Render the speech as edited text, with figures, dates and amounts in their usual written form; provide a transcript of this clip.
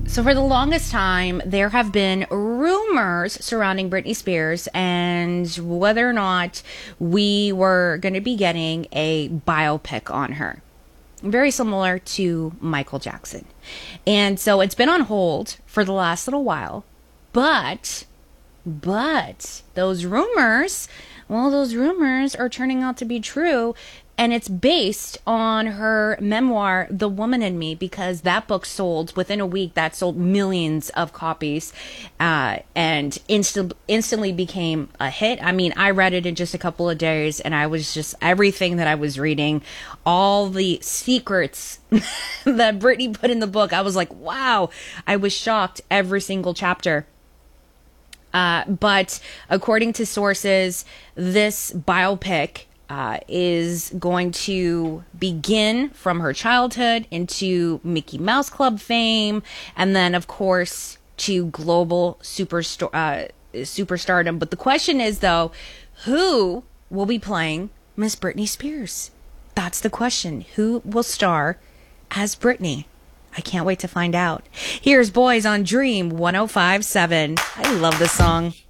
So for the longest time, there have been rumors surrounding Britney Spears and whether or not we were going to be getting a biopic on her. Very similar to Michael Jackson. And so it's been on hold for the last little while. But those rumors are turning out to be true. And it's based on her memoir, The Woman in Me, because that book sold within a week. That sold millions of copies and instantly became a hit. I mean, I read it in just a couple of days, and I was just, everything that I was reading, all the secrets that Britney put in the book, I was like, wow, I was shocked every single chapter. But according to sources, this biopic is going to begin from her childhood into Mickey Mouse Club fame, and then, of course, to global superstardom. But the question is, though, who will be playing Miss Britney Spears? That's the question. Who will star as Britney? I can't wait to find out. Here's Boys on Dream 105.7. I love this song.